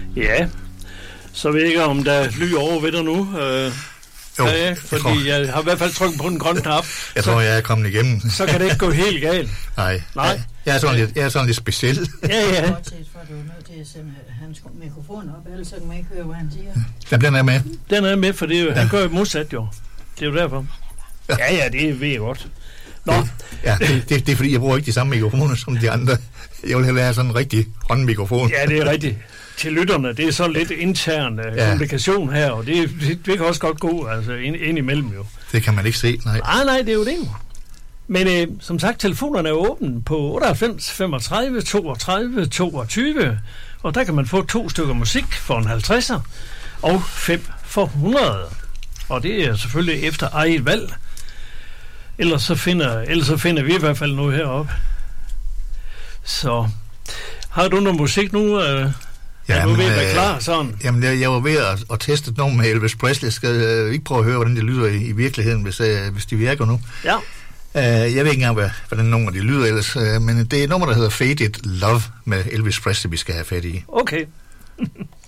Ja, så ved jeg ikke, om der lyder over ved dig nu. Jo, fordi jeg har i hvert fald trykket på den grønne knap. Jeg tror, jeg er kommet igennem. Så kan det ikke gå helt galt. Nej. Jeg er sådan lidt speciel. Ja. Bortset fra, du er nødt til at sende hans mikrofon op, ellers så kan man ikke høre, hvad han siger. Ja, den er med. Den er med, for det er jo, han gør jo modsat jo. Det er jo derfor. Ja, det ved jeg godt. Nå. Ja, det er fordi, jeg bruger ikke de samme mikrofoner som de andre. Jeg vil hellere have sådan en rigtig håndmikrofon. Ja, det er rigtigt. Til lytterne, det er så lidt intern kommunikation her, og det kan også godt gå altså, ind imellem jo. Det kan man ikke se, nej. Nej, det er jo det. Men som sagt, telefonerne er åbne på 98 35 32 22, og der kan man få 2 stykker musik for en 50'er, og 5 for 100. Og det er selvfølgelig efter eget valg. Ellers så finder vi i hvert fald noget heroppe. Så har du noget musik nu? Er du ved at være klar sådan? Jamen, jeg var ved at teste noget med Elvis Presley. Jeg skal ikke prøve at høre, hvordan det lyder i virkeligheden, hvis de virker nu. Ja. Jeg ved ikke engang, hvordan nummer de lyder ellers, men det er et nummer, der hedder Faded Love med Elvis Presley, vi skal have fat i. Okay.